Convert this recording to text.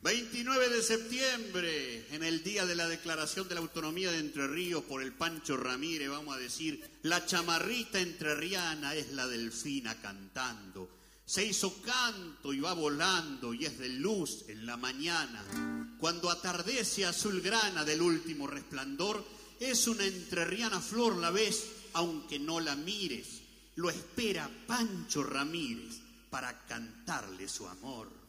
29 de septiembre, en el día de la declaración de la autonomía de Entre Ríos por el Pancho Ramírez, vamos a decir, la chamarrita entrerriana es la delfina cantando. Se hizo canto y va volando y es de luz en la mañana. Cuando atardece azulgrana del último resplandor, es una entrerriana flor, la ves, aunque no la mires. Lo espera Pancho Ramírez para cantarle su amor.